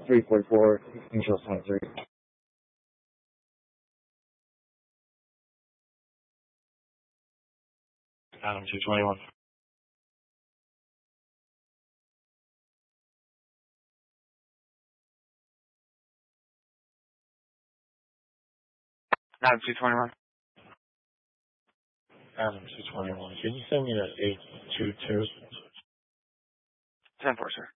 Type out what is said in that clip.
344, Angel 23. Adam 221. Adam 221. Adam 221. Can you send me that 822? 10-4, sir.